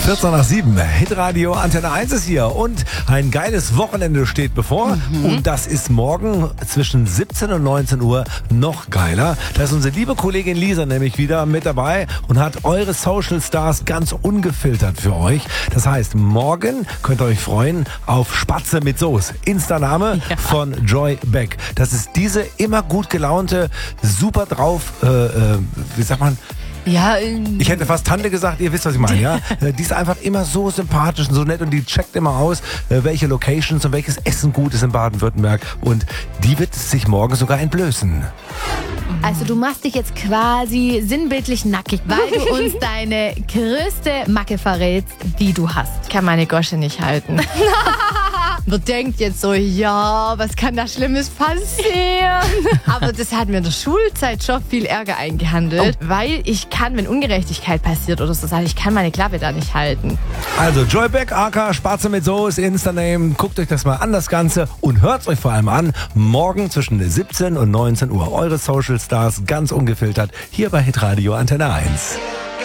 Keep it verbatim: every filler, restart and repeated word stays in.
vierzehn nach sieben, Hitradio Antenne eins ist hier und ein geiles Wochenende steht bevor. Mhm. Und das ist morgen zwischen siebzehn und neunzehn Uhr noch geiler. Da ist unsere liebe Kollegin Lisa nämlich wieder mit dabei und hat eure Social Stars ganz ungefiltert für euch. Das heißt, morgen könnt ihr euch freuen auf Spatze mit Soße. Insta-Name ja. von Joy Beck. Das ist diese immer gut gelaunte, super drauf, äh, äh, wie sagt man, Ja, ich hätte fast Tante gesagt, ihr wisst, was ich meine, ja? Die ist einfach immer so sympathisch und so nett und die checkt immer aus, welche Locations und welches Essen gut ist in Baden-Württemberg und die wird sich morgen sogar entblößen. Also du machst dich jetzt quasi sinnbildlich nackig, weil du uns deine größte Macke verrätst, die du hast. Ich kann meine Gosche nicht halten. Man denkt jetzt so, ja, was kann da Schlimmes passieren? Aber das hat mir in der Schulzeit schon viel Ärger eingehandelt, oh. weil ich kann, wenn Ungerechtigkeit passiert oder so, sage ich, kann meine Klappe da nicht halten. Also Joy Beck, aka Spatze mit Soße, Insta-Name, guckt euch das mal an, das Ganze und hört es euch vor allem an, morgen zwischen siebzehn und neunzehn Uhr. Eure Social Stars ganz ungefiltert hier bei Hitradio Antenne eins.